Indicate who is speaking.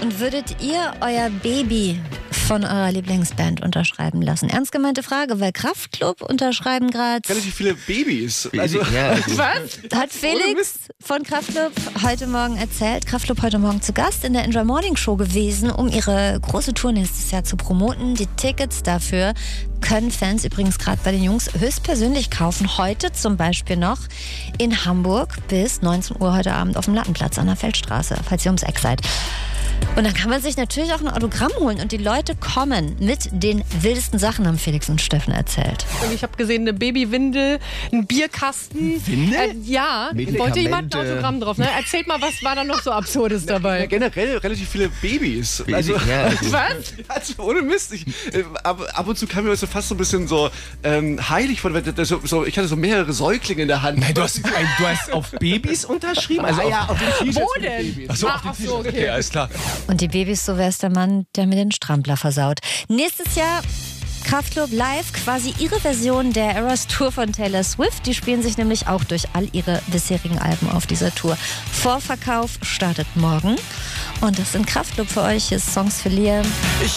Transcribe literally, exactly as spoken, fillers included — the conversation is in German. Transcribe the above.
Speaker 1: Und würdet ihr euer Baby von eurer Lieblingsband unterschreiben lassen? Ernst gemeinte Frage, weil Kraftklub unterschreiben gerade.
Speaker 2: Relativ viele Babys.
Speaker 3: Also, ja, also
Speaker 1: Was? Hat Felix von Kraftklub heute Morgen erzählt. Kraftklub heute Morgen zu Gast in der Enjoy Morning Show gewesen, um ihre große Tour nächstes Jahr zu promoten. Die Tickets dafür können Fans übrigens gerade bei den Jungs höchstpersönlich kaufen. Heute zum Beispiel noch in Hamburg bis neunzehn Uhr heute Abend auf dem Lattenplatz an der Feldstraße, falls ihr ums Eck seid. Und dann kann man sich natürlich auch ein Autogramm holen und die Leute kommen mit den wildesten Sachen, haben Felix und Steffen erzählt.
Speaker 4: Und ich habe gesehen, eine Babywindel, einen Bierkasten.
Speaker 3: Windel?
Speaker 4: Äh, ja, wollte jemand ein Autogramm drauf. Ne? Erzählt mal, was war da noch so Absurdes dabei?
Speaker 2: Ja, generell relativ viele Babys. Also,
Speaker 3: ja, also
Speaker 4: Was?
Speaker 2: also ohne Mist. Ich, äh, ab, ab und zu kam mir das so fast so ein bisschen so ähm, heilig vor. So, so, ich hatte so mehrere Säuglinge in der Hand.
Speaker 3: Nein, du hast, ein, du hast auf Babys unterschrieben? Also
Speaker 2: ah,
Speaker 3: auf,
Speaker 2: ja, auf den T-Shirts
Speaker 4: Wo
Speaker 2: mit
Speaker 4: denn?
Speaker 2: Babys.
Speaker 3: Achso,
Speaker 4: Ah,
Speaker 3: auf den
Speaker 4: ach so,
Speaker 3: T-Shirts.
Speaker 4: okay.
Speaker 3: Okay, alles klar.
Speaker 1: Und die Babys, so wär's der Mann, der mir den Strampler versaut. Nächstes Jahr Kraftklub live, quasi ihre Version der Eras Tour von Taylor Swift. Die spielen sich nämlich auch durch all ihre bisherigen Alben auf dieser Tour. Vorverkauf startet morgen. Und das sind Kraftklub für euch. Hier ist Songs für Liam.